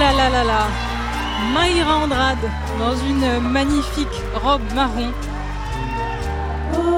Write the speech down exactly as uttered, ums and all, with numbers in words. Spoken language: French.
là là là là. Mayra Andrade dans une magnifique robe marron.